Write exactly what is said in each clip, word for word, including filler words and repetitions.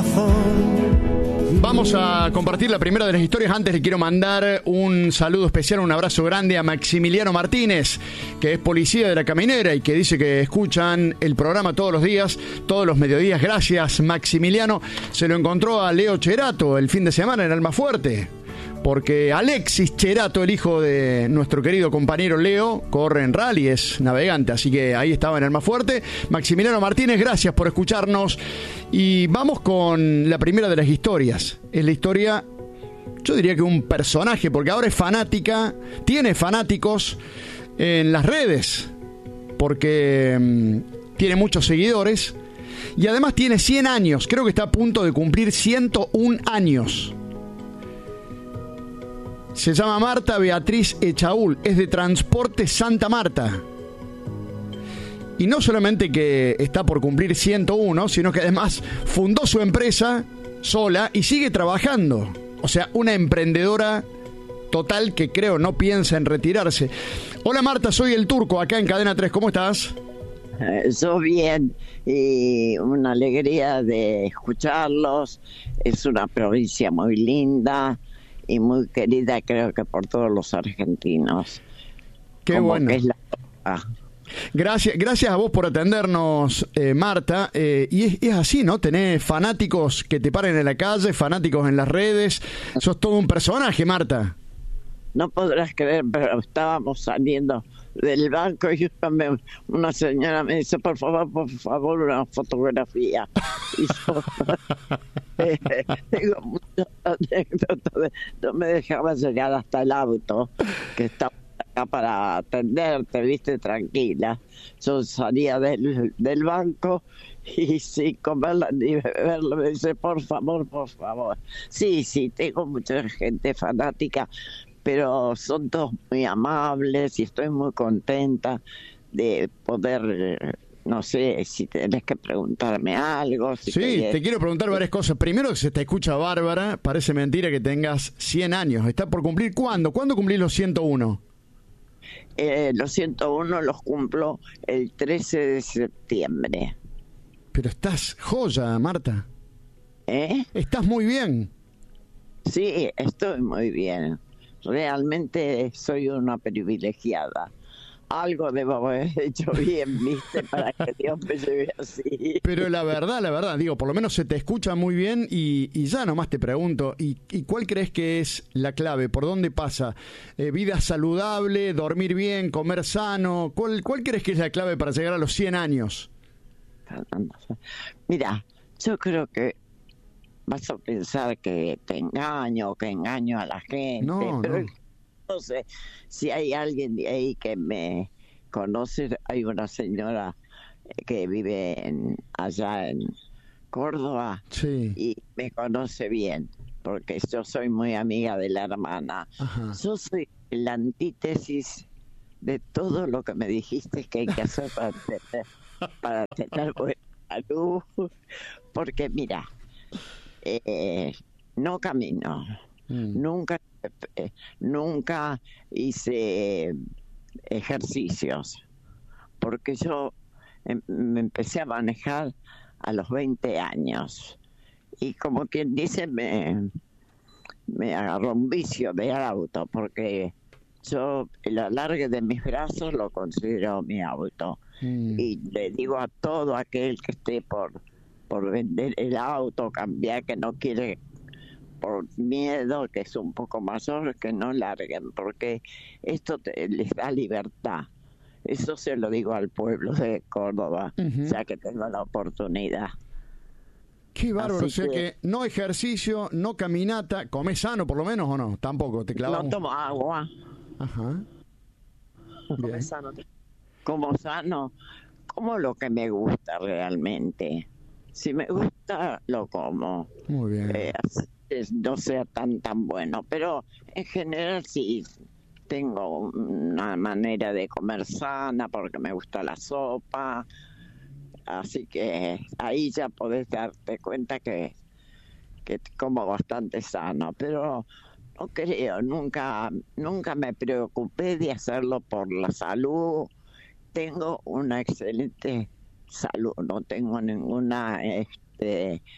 corazón. Vamos a compartir la primera de las historias. Antes le quiero mandar un saludo especial, un abrazo grande a Maximiliano Martínez, que es policía de La Caminera y que dice que escuchan el programa todos los días, todos los mediodías. Gracias, Maximiliano. Se lo encontró a Leo Cherato el fin de semana en Almafuerte, porque Alexis Cherato, el hijo de nuestro querido compañero Leo, corre en rally, es navegante, así que ahí estaba en Almafuerte. Maximiliano Martínez, gracias por escucharnos. Y vamos con la primera de las historias. Es la historia, yo diría que un personaje, porque ahora es fanática, tiene fanáticos en las redes, porque mmm, tiene muchos seguidores y además tiene cien años, creo que está a punto de cumplir ciento un años. Se llama Marta Beatriz Echaúl, es de Transporte Santa Marta. Y no solamente que está por cumplir ciento uno, sino que además fundó su empresa sola y sigue trabajando. O sea, una emprendedora total que creo no piensa en retirarse. Hola Marta, soy el Turco, acá en Cadena tres, ¿cómo estás? Eh, yo bien, y una alegría de escucharlos. Es una provincia muy linda y muy querida, creo que por todos los argentinos. Qué Como bueno. Que es la... ah. Gracias, gracias a vos por atendernos, eh, Marta. Eh, y es, es así, ¿no? Tenés fanáticos que te paren en la calle, fanáticos en las redes. Sos todo un personaje, Marta. No podrás creer, pero estábamos saliendo del banco y me, una señora me dice, por favor, por favor, una fotografía. Y yo eh, tengo muchas anécdotas. No me dejaba llegar hasta el auto, que estaba acá para atenderte, viste, tranquila. Yo salía del, del banco y sin comerla ni beberla me dice, por favor, por favor. Sí, sí, tengo mucha gente fanática, pero son todos muy amables y estoy muy contenta de poder, no sé, si tenés que preguntarme algo. Si sí, querés... te quiero preguntar varias cosas. Primero, que se te escucha bárbara, parece mentira que tengas cien años. ¿Está por cumplir cuándo? ¿Cuándo cumplís los ciento uno? Eh, los ciento uno los cumplo el trece de septiembre. Pero estás joya, Marta. ¿Eh? Estás muy bien. Sí, estoy muy bien. Realmente soy una privilegiada. Algo debo haber hecho bien, viste, para que Dios me lleve así. Pero la verdad, la verdad, digo, por lo menos se te escucha muy bien y, y ya nomás te pregunto, ¿y, ¿y cuál crees que es la clave? ¿Por dónde pasa? Eh, ¿Vida saludable, dormir bien, comer sano? ¿Cuál, ¿Cuál crees que es la clave para llegar a los cien años? Mira, yo creo que vas a pensar que te engaño, que engaño a la gente, no, pero no. no sé si hay alguien de ahí que me conoce. Hay una señora que vive en, allá en Córdoba, sí, y me conoce bien, porque yo soy muy amiga de la hermana. Ajá. Yo soy la antítesis de todo lo que me dijiste que hay que hacer para tener, para tener buena salud, porque mira, Eh, no camino, mm. nunca, eh, nunca hice ejercicios, porque yo eh, me empecé a manejar a los veinte años y como quien dice me, me agarró un vicio de auto, porque yo el alargue de mis brazos lo considero mi auto, mm. y le digo a todo aquel que esté por por vender el auto, cambiar, que no quiere, por miedo, que es un poco mayor, que no larguen, porque esto te, les da libertad. Eso se lo digo al pueblo de Córdoba, uh-huh. ya que tengo la oportunidad. Qué bárbaro, Así o sea que, que no ejercicio, no caminata, ¿comés sano por lo menos o no? Tampoco, te clavamos. No tomo agua. Ajá. Como sano. Como sano, como lo que me gusta realmente. Si me gusta, lo como. Muy bien. Eh, no sea tan tan bueno, pero en general sí tengo una manera de comer sana, porque me gusta la sopa. Así que ahí ya podés darte cuenta que, que como bastante sano. Pero no creo, nunca, nunca me preocupé de hacerlo por la salud. Tengo una excelente salud, no tengo ninguna este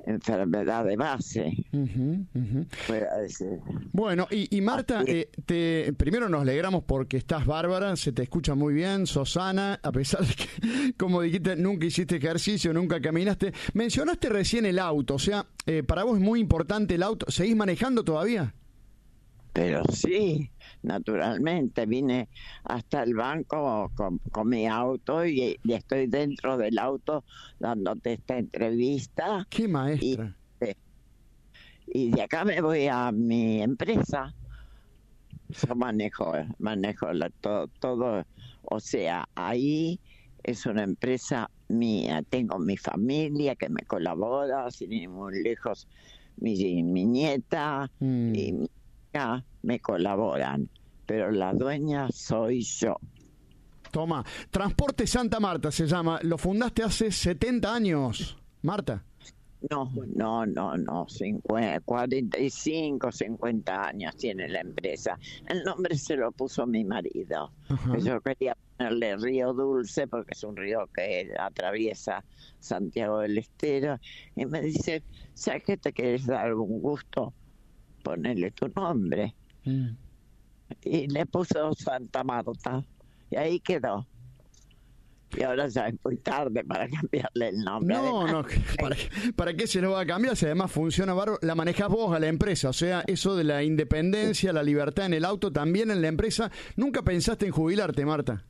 enfermedad de base. Uh-huh, uh-huh. Fuera de ese... Bueno, y, y Marta, eh, te, primero nos alegramos porque estás bárbara, se te escucha muy bien, sos sana, a pesar de que, como dijiste, nunca hiciste ejercicio, nunca caminaste. Mencionaste recién el auto, o sea, eh, para vos es muy importante el auto. ¿Seguís manejando todavía? Pero sí, naturalmente, vine hasta el banco con, con mi auto y, y estoy dentro del auto dándote esta entrevista. ¡Qué maestra! Y, y de acá me voy a mi empresa. Yo manejo, manejo la, todo, todo, o sea, ahí es una empresa mía. Tengo mi familia que me colabora, sin ir muy lejos, mi, mi nieta mm. y mi me colaboran, pero la dueña soy yo. Toma, Transporte Santa Marta se llama, lo fundaste hace setenta años, Marta. No, no, no, no, cincuenta, cuarenta y cinco, cincuenta años tiene la empresa. El nombre se lo puso mi marido. Uh-huh. Yo quería ponerle Río Dulce porque es un río que atraviesa Santiago del Estero y me dice, ¿sabes que te quieres dar un gusto? Ponerle tu nombre. Mm. Y le puso Santa Marta. Y ahí quedó. Y ahora ya es muy tarde para cambiarle el nombre. No, además, no. ¿Para, ¿Para qué se lo va a cambiar? Si además funciona bárbaro. La manejás vos a la empresa. O sea, eso de la independencia, la libertad en el auto, también en la empresa. ¿Nunca pensaste en jubilarte, Marta?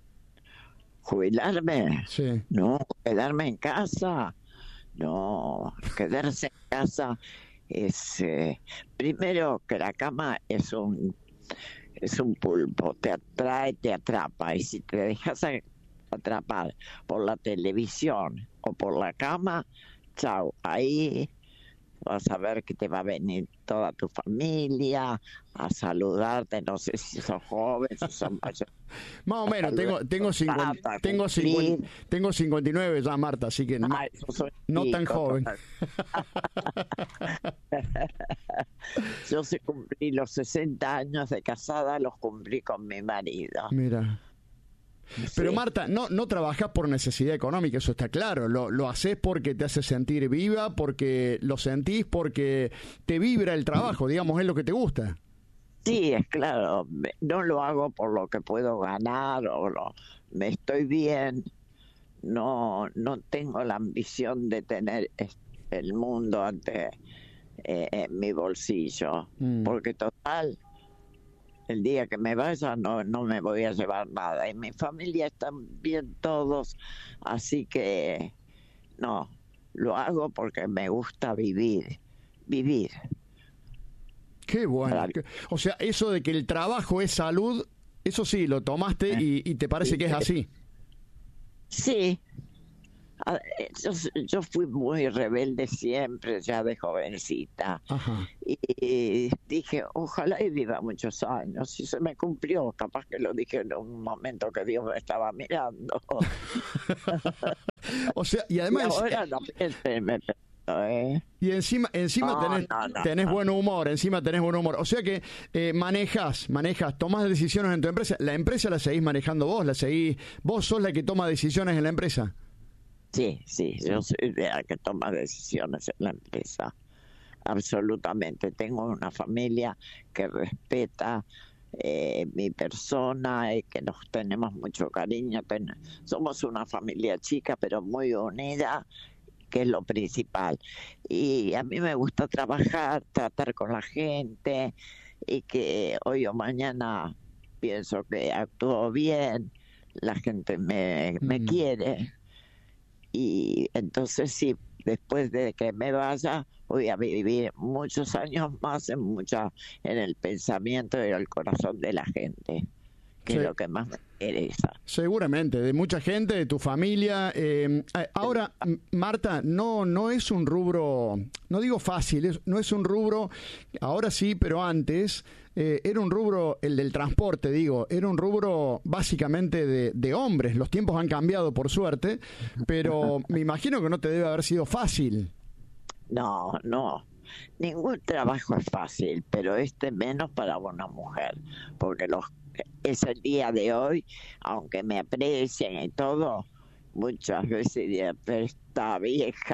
¿Jubilarme? Sí. No, quedarme en casa. No, quedarse en casa es eh, primero que la cama es un es un pulpo, te atrae, te atrapa, y si te dejas atrapar por la televisión o por la cama, chao, ahí vas a ver que te va a venir toda tu familia a saludarte, no sé si sos joven, si sos mayor. Más o menos, tengo tengo, cincuenta, tengo, cincuenta, tengo cincuenta y nueve ya, Marta, así que no, Ay, no tan joven. Yo se cumplí los sesenta años de casada, los cumplí con mi marido. Mira. Pero sí. Marta, no no trabajás por necesidad económica, eso está claro. Lo, lo haces porque te hace sentir viva, porque lo sentís, porque te vibra el trabajo, digamos, es lo que te gusta. Sí, es claro. No lo hago por lo que puedo ganar o lo, me estoy bien. No no tengo la ambición de tener el mundo ante eh, en mi bolsillo, mm. porque total. El día que me vaya no, no me voy a llevar nada. Y mi familia están bien todos, así que no, lo hago porque me gusta vivir, vivir. Qué bueno. Para... O sea, eso de que el trabajo es salud, eso sí, lo tomaste y, y te parece que es así. Sí. Yo, yo fui muy rebelde siempre, ya de jovencita. Ajá. Y, y dije, ojalá y viva muchos años. Y se me cumplió, capaz que lo dije en un momento que Dios me estaba mirando. O sea, y además... Y ahora no piense, me ¿eh? Y encima encima no, tenés, no, no, tenés no. buen humor, encima tenés buen humor. O sea que eh, manejas, manejas, tomás decisiones en tu empresa. La empresa la seguís manejando vos, la seguís... ¿Vos sos la que toma decisiones en la empresa? Sí, sí, yo soy la que toma decisiones en la empresa, absolutamente. Tengo una familia que respeta eh, mi persona y que nos tenemos mucho cariño. Ten- somos una familia chica pero muy unida, que es lo principal. Y a mí me gusta trabajar, tratar con la gente y que hoy o mañana pienso que actúo bien, la gente me, me mm. quiere. Y entonces sí, después de que me vaya voy a vivir muchos años más en mucha en el pensamiento y el corazón de la gente, que sí. es lo que más me interesa. Seguramente, de mucha gente, de tu familia. Eh, ahora, Marta, no no es un rubro, no digo fácil, es, no es un rubro, ahora sí, pero antes eh, era un rubro, el del transporte, digo, era un rubro básicamente de, de hombres. Los tiempos han cambiado, por suerte, pero me imagino que no te debe haber sido fácil. No, no. Ningún trabajo es fácil, pero este menos para una mujer, porque los es el día de hoy, aunque me aprecien y todo, muchas veces diría, pero está vieja.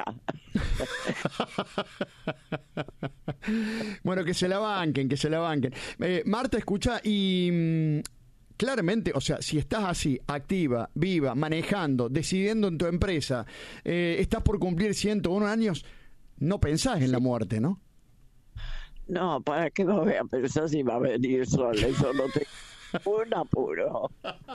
Bueno, que se la banquen, que se la banquen. Eh, Marta, escucha, y mm, claramente, o sea, si estás así, activa, viva, manejando, decidiendo en tu empresa, eh, estás por cumplir ciento uno años, no pensás en la muerte, ¿no? No, ¿para qué me voy a pensar si va a venir sola? Eso no tengo un apuro.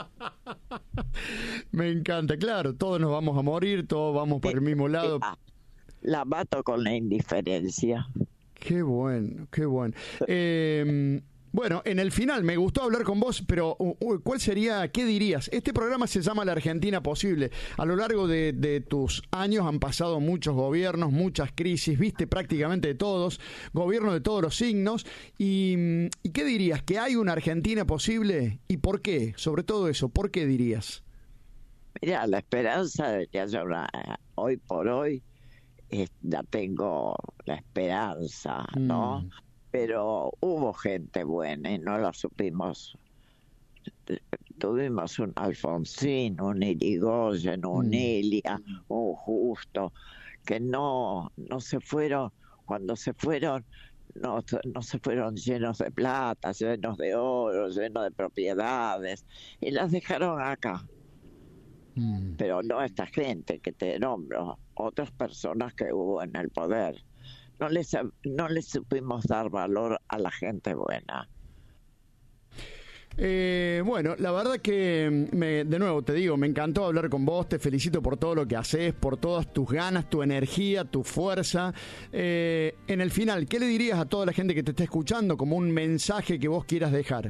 Me encanta, claro, todos nos vamos a morir, todos vamos por el mismo lado. La, la mato con la indiferencia. Qué bueno, qué bueno. Eh, bueno, en el final me gustó hablar con vos, pero uh, ¿cuál sería, qué dirías? Este programa se llama La Argentina Posible. A lo largo de, de tus años han pasado muchos gobiernos, muchas crisis, viste prácticamente de todos, gobiernos de todos los signos. Y, ¿y qué dirías? ¿Que hay una Argentina posible? ¿Y por qué? Sobre todo eso, ¿por qué dirías? Mira, la esperanza de que haya una, hoy por hoy, eh, la tengo la esperanza, ¿no? Mm. Pero hubo gente buena y no la supimos. Tuvimos un Alfonsín, un Irigoyen, un mm. Elia, un Justo, que no, no se fueron, cuando se fueron, no, no se fueron llenos de plata, llenos de oro, llenos de propiedades, y las dejaron acá. Mm. Pero no esta gente que te nombro, otras personas que hubo en el poder. No les, no les supimos dar valor a la gente buena. Eh, bueno, la verdad que, me, de nuevo te digo, me encantó hablar con vos, te felicito por todo lo que haces, por todas tus ganas, tu energía, tu fuerza. Eh, en el final, ¿qué le dirías a toda la gente que te está escuchando como un mensaje que vos quieras dejar?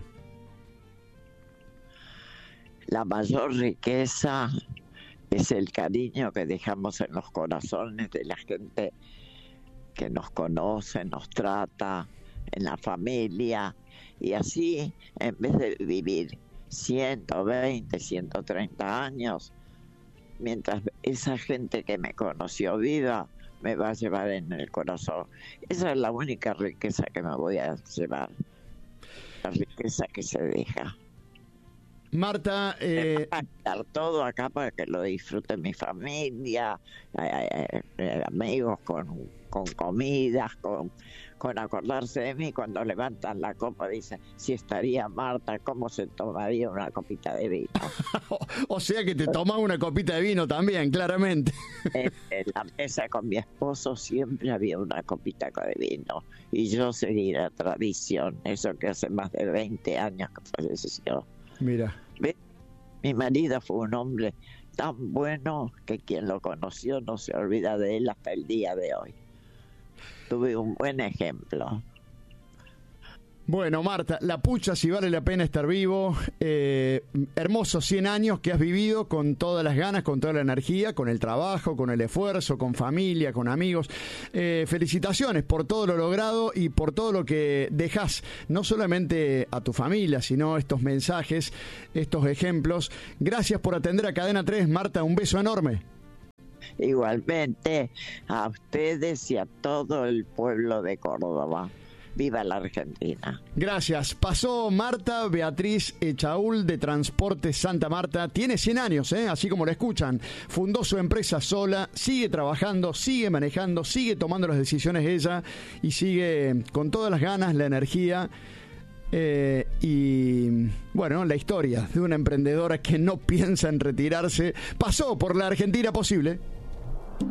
La mayor riqueza es el cariño que dejamos en los corazones de la gente que nos conoce, nos trata, en la familia, y así, en vez de vivir ciento veinte, ciento treinta años, mientras esa gente que me conoció viva, me va a llevar en el corazón. Esa es la única riqueza que me voy a llevar, la riqueza que se deja. Marta, eh... estar todo acá para que lo disfrute mi familia, eh, eh, amigos con, con comidas, con, con acordarse de mí cuando levantan la copa, dicen, si estaría Marta, ¿cómo se tomaría una copita de vino? O sea que te tomas una copita de vino también, claramente. En, en la mesa con mi esposo siempre había una copita de vino, y yo seguí la tradición, eso que hace más de veinte años que falleció. Mira. ¿Ves? Mi marido fue un hombre tan bueno que quien lo conoció no se olvida de él hasta el día de hoy. Tuve un buen ejemplo. Bueno, Marta, la pucha si vale la pena estar vivo. Eh, hermosos cien años que has vivido con todas las ganas, con toda la energía, con el trabajo, con el esfuerzo, con familia, con amigos. Eh, felicitaciones por todo lo logrado y por todo lo que dejás, no solamente a tu familia, sino estos mensajes, estos ejemplos. Gracias por atender a Cadena tres, Marta, un beso enorme. Igualmente a ustedes y a todo el pueblo de Córdoba. ¡Viva la Argentina! Gracias. Pasó Marta Beatriz Echaúl de Transportes Santa Marta. Tiene cien años, ¿eh? Así como la escuchan. Fundó su empresa sola, sigue trabajando, sigue manejando, sigue tomando las decisiones ella y sigue con todas las ganas, la energía. Eh, y bueno, la historia de una emprendedora que no piensa en retirarse pasó por la Argentina Posible.